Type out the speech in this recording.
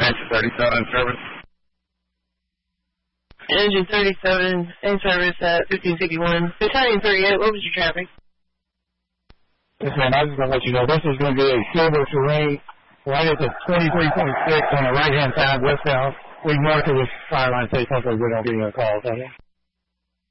Engine 37 in service. Engine 37 in service at 1551. Battalion 38, what was your traffic? Yes, man, I was just going to let you know this is going to be a silver terrain right at the 23.6 on the right-hand side, westbound. We mark it with fire line safe, hopefully we don't get any calls. Okay?